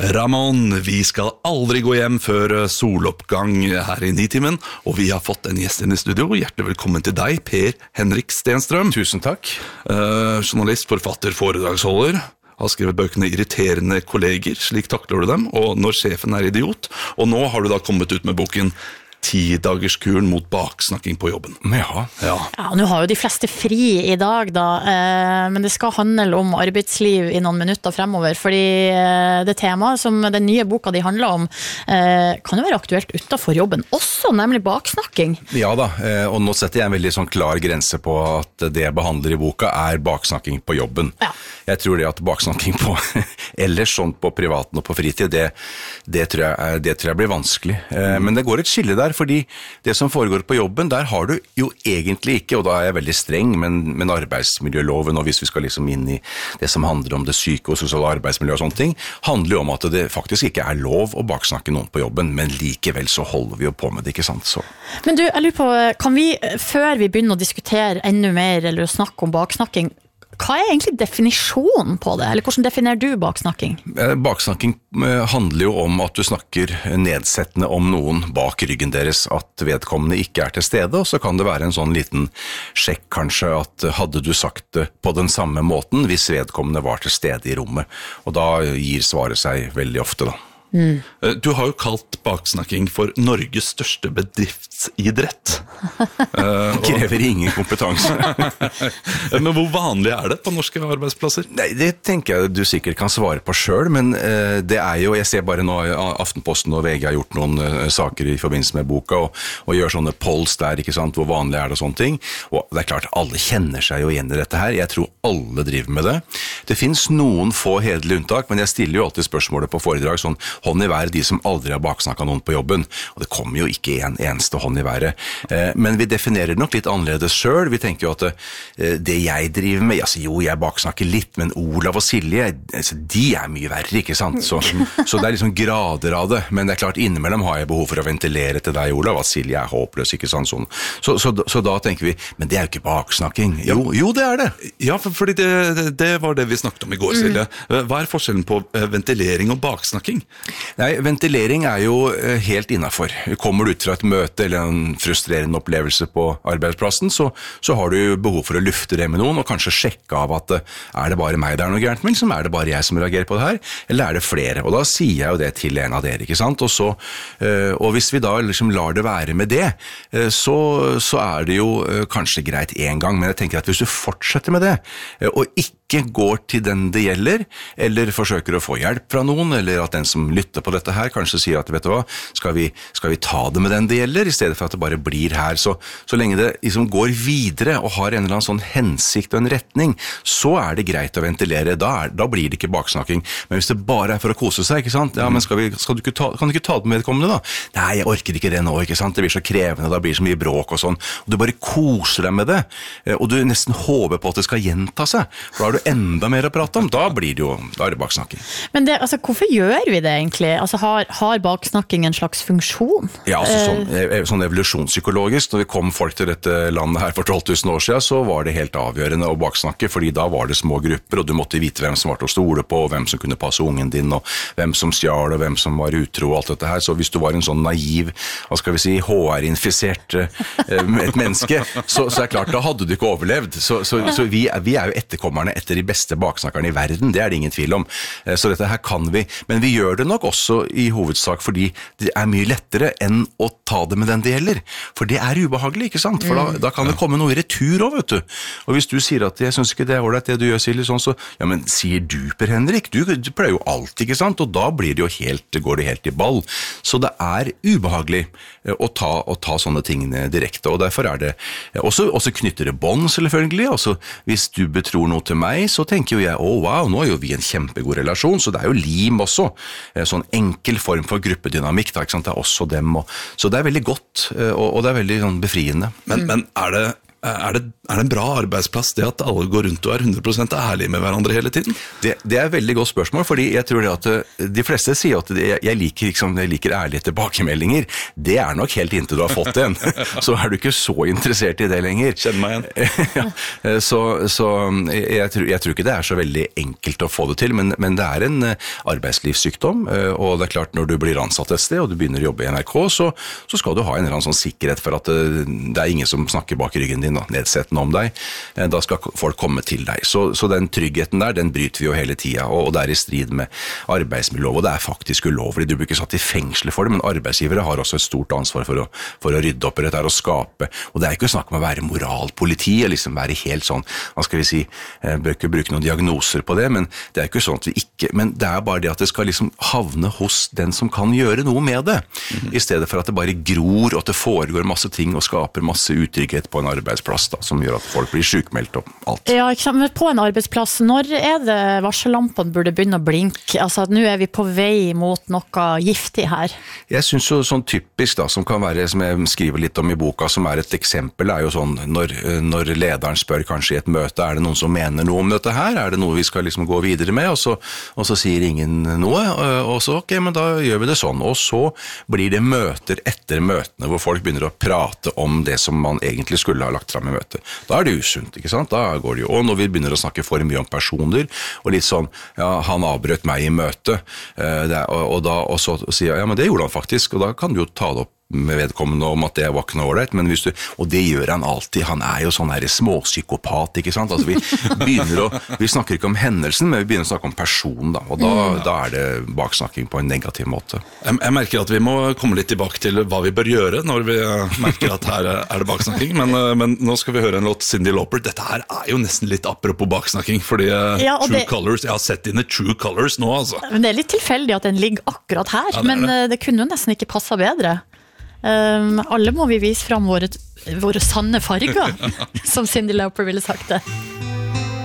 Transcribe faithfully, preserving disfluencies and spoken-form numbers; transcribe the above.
Ramón, vi skal aldri gå hjem før soloppgang her i Nitimen, og vi har fått en gjest inn i studio. Hjertelig velkommen til deg, Per Henrik Stenstrøm. Tusen takk. Uh, journalist, forfatter, foredragsholder. Har skrevet bøkene Irriterende kolleger, slik takler du dem, og Når sjefen er idiot. Og nå har du da kommet ut med boken ti-dagerskuren mot baksnakking på jobben. Ja. Ja. Ja, nå har jo de fleste fri i dag da, eh, men det skal handle om arbeidsliv i noen minutter fremover, fordi eh, det temaet som den nye boka de handler om, eh, kan jo være aktuelt utenfor jobben, også nemlig baksnakking. Ja da, eh, og nå setter jeg en veldig sånn klar grense på at det jeg behandler i boka er baksnakking på jobben. Ja. Jeg tror det at baksnakking på, ellers sånn på privaten og på fritid, det, det, tror, jeg, det tror jeg blir vanskelig. Eh, mm. Men det går et skille der, fordi det som foregår på jobben, der har du jo egentlig ikke, og da er jeg veldig streng, men, men arbeidsmiljøloven, og hvis vi skal liksom inn i det som handler om det psykososiale arbeidsmiljøet og sånne ting, handler jo om at det faktisk ikke er lov å baksnakke noen på jobben, men likevel så holder vi jo på med det, ikke sant? Så. Men du, jeg lurer på, kan vi, før vi begynner å diskutere enda mer, eller å snakke om baksnakking, hva er egentlig definisjonen på det? Eller hvordan definerer du baksnakking? Baksnakking handler jo om at du snakker nedsettende om noen bak ryggen deres, at vedkommende ikke er til stede, og så kan det være en sånn liten sjekk kanskje at hadde du sagt det på den samme måten hvis vedkommende var til stede i rommet, og da gir svaret seg veldig ofte da. Mm. Du har jo kalt baksnakking for Norges største bedriftsidrett. uh, Krever ingen kompetanse. Men hvor vanlig er det på norske arbeidsplasser? Nei, det tenker jeg du sikkert kan svare på selv, men uh, det er jo, jeg ser bare nå Aftenposten og V G har gjort noen uh, saker i forbindelse med boka, og, og gjør sånne polls der, ikke sant, hvor vanlig er det og sånne ting, og det er klart, alle kjenner seg jo igjen i dette her, jeg tror alle driver med det. Det finnes noen få hederlige unntak, men jeg stiller jo alltid spørsmålet på foredrag, sånn, hånd i været de som aldri har baksnakket noen på jobben, og det kommer jo ikke en eneste hånd i været. Eh, men vi definerer det nok litt annerledes selv. Vi tenker jo at eh, det jeg driver med, altså jo, jeg baksnakker litt, men Olav og Silje, altså, de er mye verre, ikke sant? Så, så det er liksom grader av det, men det er klart, innimellom har jeg behov for å ventilere til deg, Olav, at Silje er håpløs, ikke sant? Sånn. Så, så, så, så da tenker vi, men det er jo ikke baksnakking. Jo, jo det er det. Ja, for, fordi det, det var det vi snakket om i går, Silje. Hva er forskjellen på ventilering og baksnakking? Nei, ventilering er jo helt innenfor. Kommer du ut fra et møte eller en frustrerende opplevelse på arbeidsplassen, så, så har du behov for å lufte det med noen, og kanskje sjekke av at er det bare meg det er noe gærent med, liksom, er det bare jeg som reagerer på det her, eller er det flere? Og da sier jeg jo det til en av dere, ikke sant? Og, så, og hvis vi da liksom lar det være med det, så, så er det jo kanskje greit en gang, men jeg tenker at hvis du fortsetter med det, og ikke går til den det gjelder, eller forsøker å få hjelp fra noen, eller at den som lytter på dette her, kanskje sier at, vet du hva, skal vi, skal vi ta det med den det gjelder, i stedet for at det bare blir her. Så, så lenge det liksom går videre, og har en eller annen sånn hensikt og en retning, så er det greit å ventilere, da, er, da blir det ikke baksnakking. Men hvis det bare er for å kose seg, ikke sant? Ja, men skal vi, skal du ikke ta, kan du ikke ta det med vedkommende da? Nei, jeg orker ikke det nå, ikke sant? Det blir så krevende, da blir det så mye bråk og sånn. Og du bare koser deg med det, og du nesten håper på at det skal gjenta seg, for da har du enda mer å prate om, da blir det jo, da er det baksnakking. Men det, altså, hvorfor gjør vi det egentlig? Altså, har, har baksnakking en slags funksjon? Ja, altså sånn, sånn evolusjonspsykologisk, når vi kom folk til dette landet her for tolv tusen år siden, så var det helt avgjørende å baksnakke, fordi da var det små grupper, og du måtte vite hvem som var til å stole på, og hvem som kunne passe ungen din, og hvem som stjal, og hvem som var utro, og alt dette her. Så hvis du var en sånn naiv, hva skal vi si, H R-infisert et menneske, så, så er det klart, da hadde du ikke overlevd. Så, så, så vi, er, vi er jo etterkommerne etter de beste baksnakkerne i verden, det er det ingen tvil om. Så dette her kan vi, men vi gjør det nok også i hovedsak fordi det er mye lettere enn å ta det med den det gjelder. For det er ubehagelig, ikke sant? For da, da kan det komme noe i retur også, vet du. Og hvis du sier at jeg synes ikke det er ordentlig det du gjør, Silje, sånn, så, ja, men sier du, Per Henrik, du, du pleier jo alt, ikke sant? Og da blir det jo helt, går det helt i ball. Så det er ubehagelig å ta, å ta sånne ting direkte, og derfor er det også, også knytter det bånd, selvfølgelig. Altså, hvis du betror noe til meg, så tenker jo jeg, å oh, wow, nå er jo vi en kjempegod relasjon, så det er jo lim også. Sånn enkel form for gruppedynamikk, da, ikke sant? Det er også dem, og, så det er veldig godt, og, og det er veldig sånn, befriende. Men, men er det Er det, er det en bra arbeidsplass det at alle går rundt og er hundre prosent ærlige med hverandre hele tiden? Det, det er et veldig godt spørsmål, fordi jeg tror det at de fleste sier at det, jeg, liker, liksom, jeg liker ærlige tilbakemeldinger. Det er nok helt inntil du har fått en. Så er du ikke så interessert i det lenger. Kjenn meg igjen. ja, så så jeg, tror, jeg tror ikke det er så veldig enkelt å få det til, men, men det er en arbeidslivssykdom, og det er klart når du blir ansatt et sted, og du begynner å jobbe i N R K, så, så skal du ha en eller annen sånn sikkerhet for at det, det er ingen som snakker bak ryggen din, nedsettende om deg, da skal folk komme til deg. Så, så den tryggheten der, den bryter vi jo hele tiden, og, og det er i strid med arbeidsmiljølov, og det er faktisk ulovlig. Du blir ikke satt i fengsel for det, men arbeidsgivere har også et stort ansvar for å, for å rydde opp i dette her og skape, og det er ikke snakk om å være moralpoliti, eller liksom være helt sånn, hva skal vi si, jeg bør ikke bruke noen diagnoser på det, men det er ikke sånn at vi ikke, men det er bare det at det skal liksom havne hos den som kan gjøre noe med det, mm-hmm. i stedet for at det bare gror, og at det foregår masse ting og skaper masse utrygghet på en arbeidsplass. Plass da, som gjør at folk blir sykmeldt og alt. Ja, men på en arbeidsplass, når er det varsellampene burde begynne å blinke? Altså, nå er vi på vei mot noe giftig her. Jeg synes jo sånn typisk da, som kan være, som jeg skriver litt om i boka, som er et eksempel, er jo sånn, når, når lederen spør kanskje i et møte, er det noen som mener noe om dette her? Er det noe vi skal liksom gå videre med? Og så, og så sier ingen noe, og så, ok, men da gjør vi det sånn. Og så blir det møter etter møtene, hvor folk begynner å prate om det som man egentlig skulle ha lagt fram i møte. Da er det usunt, ikke sant? Da går det jo, og når vi begynner å snakke for mye om personer, og litt sånn, ja, han avbrøt meg i møte, eh, det, og, og, da, og så sier jeg, ja, men det gjorde han faktisk, og da kan du jo ta det opp med vedkommende om at det var ikke noe ålreit, men hvis du, og det gjør han alltid, han er jo sånn her småpsykopat, ikke sant? Altså vi begynner å, vi snakker ikke om hendelsen, men vi begynner å snakke om personen da, og da, mm. da er det baksnakking på en negativ måte. Jeg, jeg merker at vi må komme litt tilbake til hva vi bør gjøre når vi merker at her er det baksnakking, men, men nå skal vi høre en låt, Cyndi Lauper. Dette her er jo nesten litt apropos baksnakking, fordi ja, True det, Colors, jeg har sett dine True Colors nå, altså. Men det er litt tilfeldig at den ligger akkurat her, ja, det men det. det kunne jo nesten ikke passet bedre. Um, alle må vi vise fram våre, våre sanne farger, som Cyndi Lauper ville sagt det.